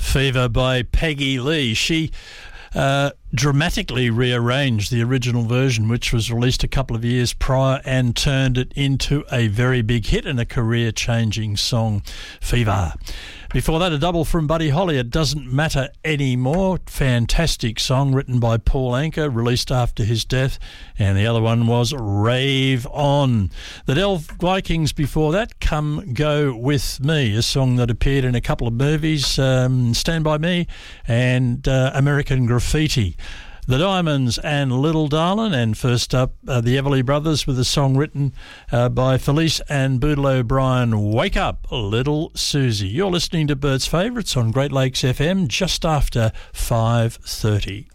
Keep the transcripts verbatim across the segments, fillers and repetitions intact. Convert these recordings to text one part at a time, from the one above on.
Fever by Peggy Lee. She uh, dramatically rearranged the original version, which was released a couple of years prior, and turned it into a very big hit and a career-changing song, Fever. Before that, a double from Buddy Holly, It Doesn't Matter Anymore. Fantastic song written by Paul Anka, released after his death. And the other one was Rave On. The Del Vikings before that, Come Go With Me, a song that appeared in a couple of movies, um, Stand By Me and uh, American Graffiti. The Diamonds and Little Darlin', and first up, uh, the Everly Brothers with a song written uh, by Felice and Boodle O'Brien, Wake Up, Little Susie. You're listening to Bert's Favourites on Great Lakes F M just after five thirty.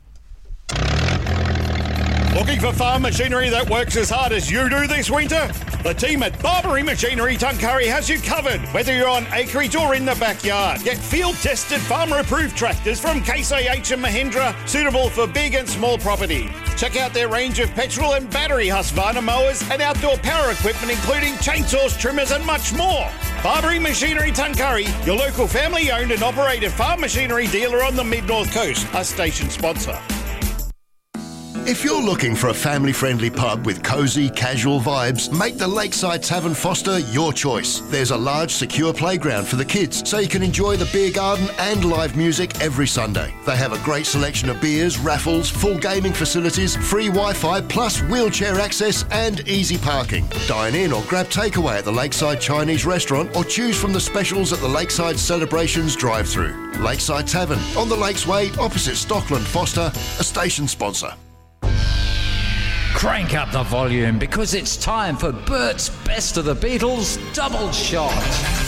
Looking for farm machinery that works as hard as you do this winter? The team at Barbary Machinery Tuncurry has you covered, whether you're on acreage or in the backyard. Get field-tested, farmer-approved tractors from Case A H and Mahindra, suitable for big and small property. Check out their range of petrol and battery Husqvarna mowers and outdoor power equipment, including chainsaws, trimmers and much more. Barbary Machinery Tuncurry, your local family-owned and operated farm machinery dealer on the Mid-North Coast, a station sponsor. If you're looking for a family-friendly pub with cosy, casual vibes, make the Lakeside Tavern Foster your choice. There's a large, secure playground for the kids, so you can enjoy the beer garden and live music every Sunday. They have a great selection of beers, raffles, full gaming facilities, free Wi-Fi, plus wheelchair access and easy parking. Dine in or grab takeaway at the Lakeside Chinese Restaurant or choose from the specials at the Lakeside Celebrations drive-thru. Lakeside Tavern, on the Lakes Way, opposite Stockland Foster, a station sponsor. Crank up the volume because it's time for Bert's Best of the Beatles Double Shot.